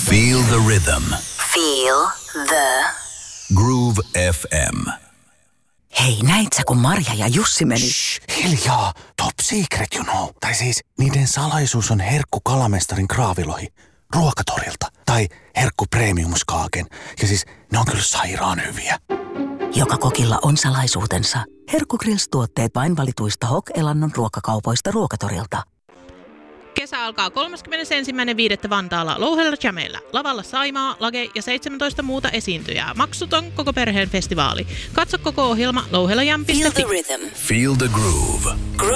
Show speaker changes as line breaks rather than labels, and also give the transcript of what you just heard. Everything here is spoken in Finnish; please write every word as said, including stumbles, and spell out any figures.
Feel the rhythm.
Feel the
Groove F M.
Hei, näit sä, kun Marja ja Jussi meni?
Shh, hiljaa. Top secret, you know. Tai siis, niiden salaisuus on herkku kalamestarin kraavilohi ruokatorilta. Tai herkku premiumskaaken. Ja siis, ne on kyllä sairaan hyviä.
Joka kokilla on salaisuutensa. Herkku Grills-tuotteet vain valituista Hok-elannon ruokakaupoista ruokatorilta.
Kesä alkaa kolmaskymmenesensimmäinen viidettä Vantaalla Louhella Jameillä. Lavalla Saimaa, Lage ja seitsemäntoista muuta esiintyjää. Maksuton koko perheen festivaali. Katso koko ohjelma louhelajam piste fi.
Feel the rhythm.
Feel the groove.
Groove